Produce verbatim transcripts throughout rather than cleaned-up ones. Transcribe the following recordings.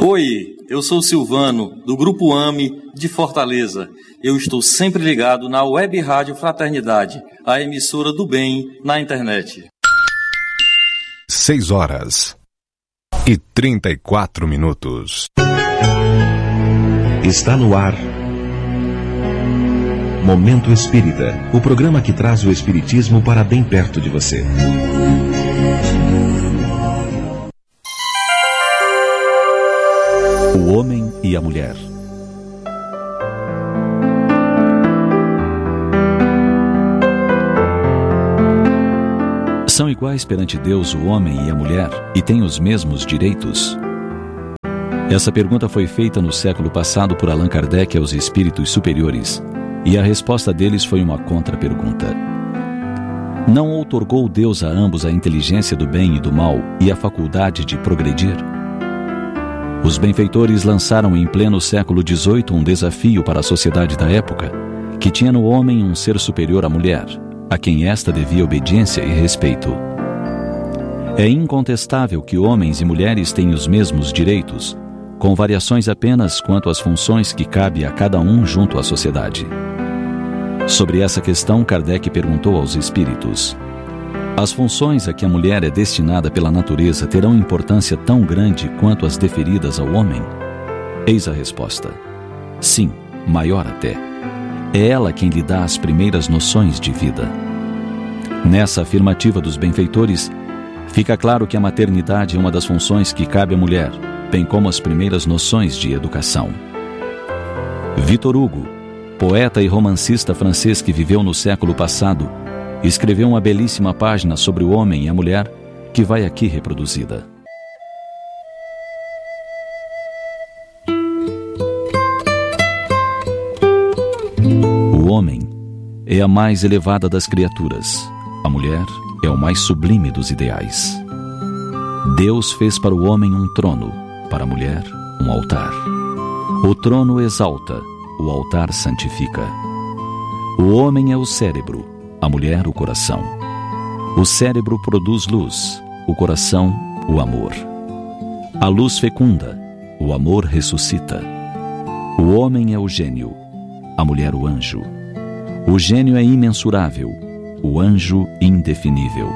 Oi, eu sou Silvano, do Grupo AME de Fortaleza. Eu estou sempre ligado na Web Rádio Fraternidade, a emissora do bem na internet. Seis horas e trinta e quatro minutos. Está no ar Momento Espírita, o programa que traz o espiritismo para bem perto de você. O homem e a mulher. São iguais perante Deus o homem e a mulher e têm os mesmos direitos? Essa pergunta foi feita no século passado por Allan Kardec aos espíritos superiores, e a resposta deles foi uma contra-pergunta. Não outorgou Deus a ambos a inteligência do bem e do mal e a faculdade de progredir? Os benfeitores lançaram em pleno século dezoito um desafio para a sociedade da época, que tinha no homem um ser superior à mulher, a quem esta devia obediência e respeito. É incontestável que homens e mulheres têm os mesmos direitos, com variações apenas quanto às funções que cabe a cada um junto à sociedade. Sobre essa questão, Kardec perguntou aos espíritos: as funções a que a mulher é destinada pela natureza terão importância tão grande quanto as deferidas ao homem? Eis a resposta: sim, maior até. É ela quem lhe dá as primeiras noções de vida. Nessa afirmativa dos benfeitores, fica claro que a maternidade é uma das funções que cabe à mulher, bem como as primeiras noções de educação. Victor Hugo, poeta e romancista francês que viveu no século passado, escreveu uma belíssima página sobre o homem e a mulher, que vai aqui reproduzida. O homem é a mais elevada das criaturas, a mulher é o mais sublime dos ideais. Deus fez para o homem um trono, para a mulher um altar. O trono exalta, o altar santifica. O homem é o cérebro, a mulher o coração. O cérebro produz luz, o coração o amor. A luz fecunda, o amor ressuscita. O homem é o gênio, a mulher o anjo. O gênio é imensurável, o anjo indefinível.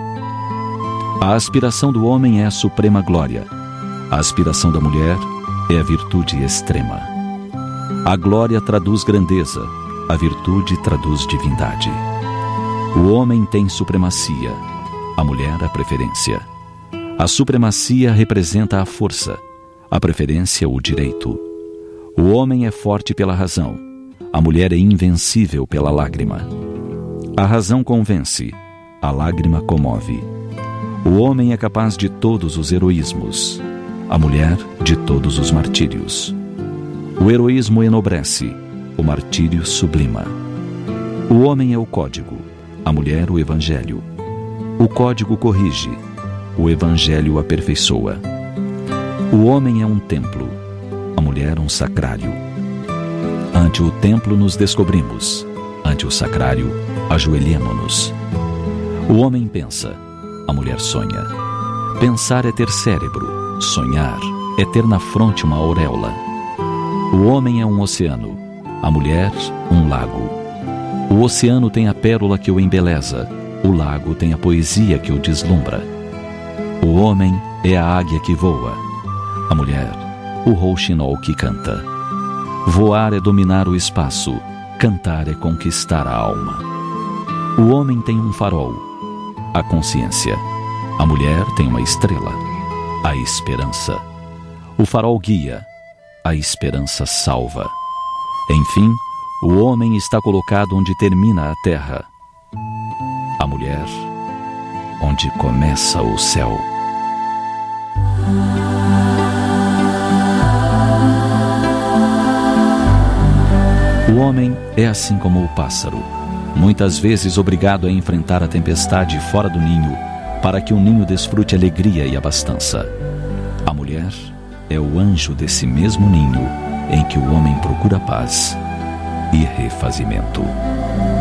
A aspiração do homem é a suprema glória. A aspiração da mulher é a virtude extrema. A glória traduz grandeza, a virtude traduz divindade. O homem tem supremacia, a mulher a preferência. A supremacia representa a força, a preferência o direito. O homem é forte pela razão, a mulher é invencível pela lágrima. A razão convence, a lágrima comove. O homem é capaz de todos os heroísmos, a mulher de todos os martírios. O heroísmo enobrece, o martírio sublima. O homem é o código, a mulher o evangelho. O código corrige, o evangelho aperfeiçoa. O homem é um templo, a mulher um sacrário. Ante o templo nos descobrimos, ante o sacrário ajoelhemo-nos. O homem pensa, a mulher sonha. Pensar é ter cérebro, sonhar é ter na fronte uma auréola. O homem é um oceano, a mulher um lago. O oceano tem a pérola que o embeleza, o lago tem a poesia que o deslumbra. O homem é a águia que voa, a mulher o rouxinol que canta. Voar é dominar o espaço, cantar é conquistar a alma. O homem tem um farol, a consciência. A mulher tem uma estrela, a esperança. O farol guia, a esperança salva. Enfim, o homem está colocado onde termina a terra. A mulher, onde começa o céu. O homem é assim como o pássaro, muitas vezes obrigado a enfrentar a tempestade fora do ninho, para que o ninho desfrute alegria e abastança. A mulher é o anjo desse mesmo ninho, em que o homem procura paz e refazimento.